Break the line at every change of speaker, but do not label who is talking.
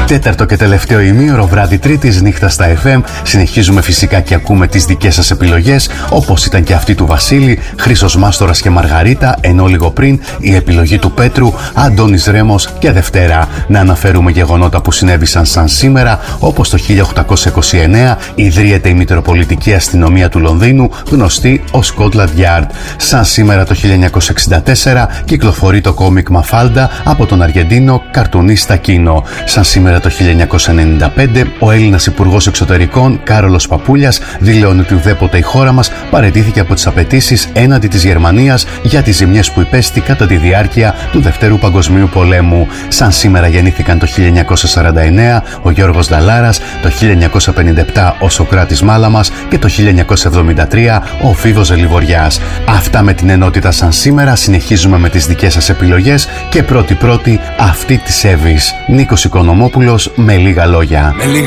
Τέταρτο και τελευταίο ημίωρο, βράδυ Τρίτης, νύχτα στα FM. Συνεχίζουμε φυσικά και ακούμε τις δικές σας επιλογές, όπως ήταν και αυτή του Βασίλη, Χρήστος Μάστορας και Μαργαρίτα, ενώ λίγο πριν η επιλογή του Πέτρου, Αντώνης Ρέμος και Δευτέρα. Να αναφέρουμε γεγονότα που συνέβησαν σαν σήμερα, όπως το 1829 ιδρύεται η Μητροπολιτική Αστυνομία του Λονδίνου, γνωστή ως Scotland Yard. Σαν σήμερα το 1964 κυκλοφορεί το κόμικ Μαφάλντα από τον Αργεντίνο καρτουνίστα Κίνο. Σαν σήμερα το 1995 ο Έλληνας Υπουργός Εξωτερικών Κάρολος Παπούλιας δηλώνει ότι ουδέποτε η χώρα μας παραιτήθηκε από τις απαιτήσεις έναντι της Γερμανίας για τις ζημιές που υπέστη κατά τη διάρκεια του Δευτέρου Παγκοσμίου Πολέμου. Σαν σήμερα γεννήθηκαν το 1949 ο Γιώργος Νταλάρας, το 1957 ο Σωκράτης Μάλαμας και το 1973 ο Φίβος Ζελιβοριάς. Αυτά με την ενότητα σαν σήμερα. Συνεχίζουμε με τις δικές σας επιλογές και πρώτη αυτή της Εύης. Νίκος Οικονομόπουλος με λίγα λόγια.